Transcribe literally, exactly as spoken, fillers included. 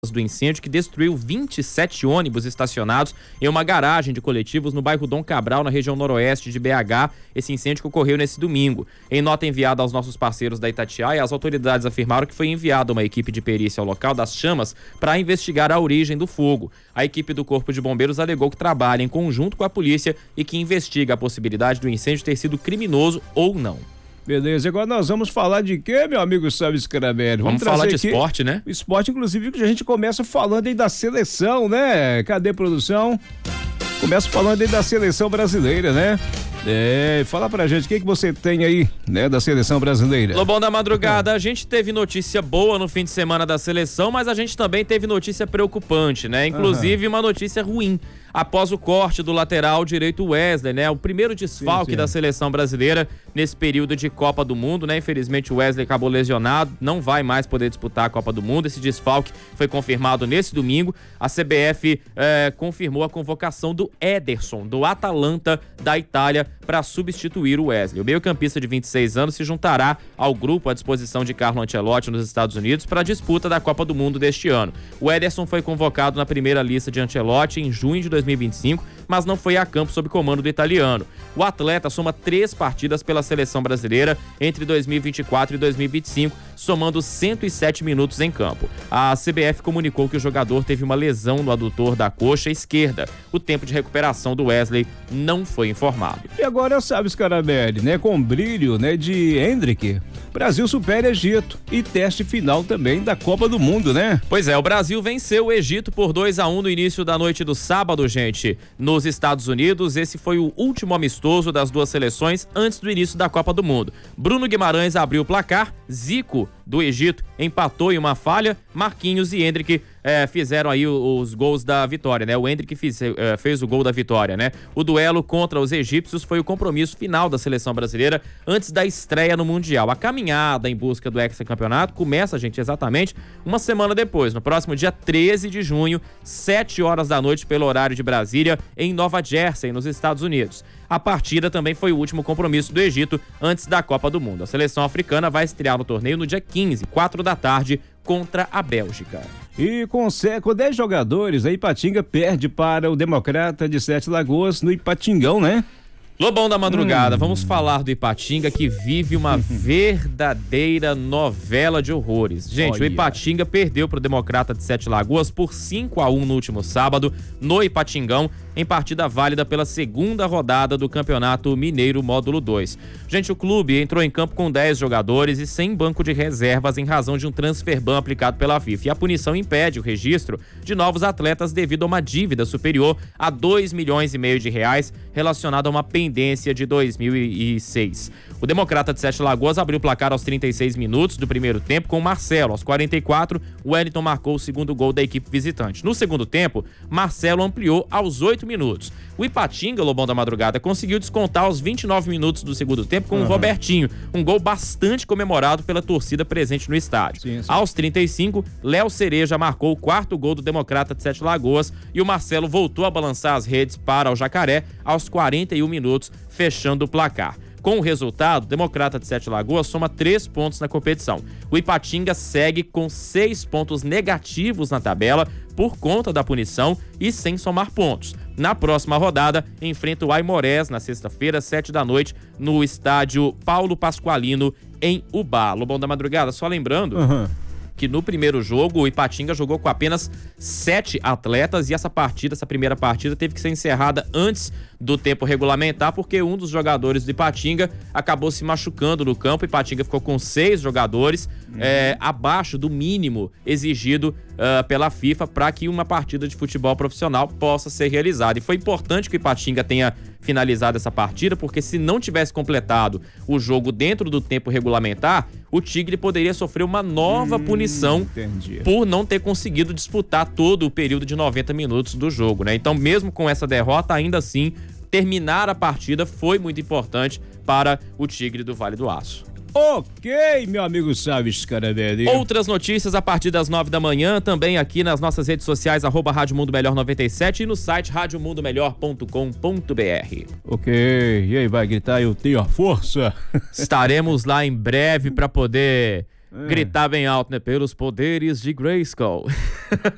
do incêndio que destruiu vinte e sete ônibus estacionados em uma garagem de coletivos no bairro Dom Cabral, na região noroeste de B H. Esse incêndio que ocorreu nesse domingo. Em nota enviada aos nossos parceiros da Itatiaia, as autoridades afirmaram que foi enviada uma equipe de perícia ao local das chamas para investigar a origem do fogo. A equipe do Corpo de Bombeiros alegou que trabalha em conjunto com a polícia e que investiga a possibilidade do incêndio ter sido criminoso ou não. Beleza, agora nós vamos falar de quê, meu amigo Sávio Scarabelli? Vamos, vamos falar de esporte, né? O esporte, inclusive, que a gente começa falando aí da seleção, né? Cadê a produção? Começa falando aí da seleção brasileira, né? É, fala pra gente, o que que você tem aí, né, da seleção brasileira? Lobão da Madrugada, a gente teve notícia boa no fim de semana da seleção, mas a gente também teve notícia preocupante, né? Inclusive uhum. uma notícia ruim. Após o corte do lateral direito Wesley, né? O primeiro desfalque sim, sim. da seleção brasileira nesse período de Copa do Mundo, né? Infelizmente o Wesley acabou lesionado, não vai mais poder disputar a Copa do Mundo. Esse desfalque foi confirmado nesse domingo. A C B F eh, confirmou a convocação do Ederson, do Atalanta da Itália, para substituir o Wesley. O meio-campista de vinte e seis anos se juntará ao grupo à disposição de Carlo Ancelotti nos Estados Unidos para a disputa da Copa do Mundo deste ano. O Ederson foi convocado na primeira lista de Ancelotti em junho de dois mil e vinte e cinco, mas não foi a campo sob comando do italiano. O atleta soma três partidas pela seleção brasileira entre dois mil e vinte e quatro e dois mil e vinte e cinco, somando cento e sete minutos em campo. A C B F comunicou que o jogador teve uma lesão no adutor da coxa esquerda. O tempo de recuperação do Wesley não foi informado. E agora, sabe, Scarabelli, né, com brilho, né, de Hendrick, Brasil supera Egito e teste final também da Copa do Mundo, né? Pois é, o Brasil venceu o Egito por dois a um no início da noite do sábado, gente, nos Estados Unidos. Esse foi o último amistoso das duas seleções antes do início da Copa do Mundo. Bruno Guimarães abriu o placar, Zico do Egito empatou em uma falha, Marquinhos e Hendrick é, fizeram aí os, os gols da vitória, né? O Hendrick fez, é, fez o gol da vitória, né? O duelo contra os egípcios foi o compromisso final da seleção brasileira antes da estreia no Mundial. A caminhada em busca do hexacampeonato começa, gente, exatamente uma semana depois, no próximo dia treze de junho, sete horas da noite pelo horário de Brasília, em Nova Jersey, nos Estados Unidos. A partida também foi o último compromisso do Egito antes da Copa do Mundo. A seleção africana vai estrear no torneio no dia quinze, quatro da tarde, contra a Bélgica. E com, com dez jogadores, a Ipatinga perde para o Democrata de Sete Lagoas no Ipatingão, né? Lobão da Madrugada, hum. vamos falar do Ipatinga, que vive uma verdadeira novela de horrores. Gente, Olha. o Ipatinga perdeu para o Democrata de Sete Lagoas por cinco a um no último sábado, no Ipatingão, em partida válida pela segunda rodada do Campeonato Mineiro Módulo dois. Gente, o clube entrou em campo com dez jogadores e sem banco de reservas em razão de um transfer ban aplicado pela FIFA. E a punição impede o registro de novos atletas devido a uma dívida superior a dois milhões e meio de reais relacionada a uma pendência de dois mil e seis. O Democrata de Sete Lagoas abriu o placar aos trinta e seis minutos do primeiro tempo com o Marcelo. Aos quarenta e quatro, o Wellington marcou o segundo gol da equipe visitante. No segundo tempo, Marcelo ampliou aos oito minutos. O Ipatinga, Lobão da Madrugada, conseguiu descontar aos vinte e nove minutos do segundo tempo com uhum. o Robertinho, um gol bastante comemorado pela torcida presente no estádio. Sim, sim. Aos trinta e cinco, Léo Cereja marcou o quarto gol do Democrata de Sete Lagoas e o Marcelo voltou a balançar as redes para o Jacaré aos quarenta e um minutos, fechando o placar. Com o resultado, o Democrata de Sete Lagoas soma três pontos na competição. O Ipatinga segue com seis pontos negativos na tabela por conta da punição e sem somar pontos. Na próxima rodada, enfrenta o Aimorés na sexta-feira, sete da noite, no estádio Paulo Pasqualino, em Ubá. Lobão da Madrugada, só lembrando... Uhum. que no primeiro jogo o Ipatinga jogou com apenas sete atletas e essa partida, essa primeira partida, teve que ser encerrada antes do tempo regulamentar porque um dos jogadores do Ipatinga acabou se machucando no campo. O Ipatinga ficou com seis jogadores uhum. é, abaixo do mínimo exigido uh, pela FIFA para que uma partida de futebol profissional possa ser realizada. E foi importante que o Ipatinga tenha finalizado essa partida, porque se não tivesse completado o jogo dentro do tempo regulamentar, o Tigre poderia sofrer uma nova hum, punição entendi. por não ter conseguido disputar todo o período de noventa minutos do jogo, né? Então, mesmo com essa derrota, ainda assim, terminar a partida foi muito importante para o Tigre do Vale do Aço. Ok, meu amigo Sávio Scarabelli. Outras notícias a partir das nove da manhã, também aqui nas nossas redes sociais, arroba Rádio Mundo Melhor noventa e sete e no site rádio mundo melhor ponto com ponto b r. Ok, e aí vai gritar, eu tenho a força? Estaremos lá em breve para poder é. gritar bem alto, né? Pelos poderes de Grayskull.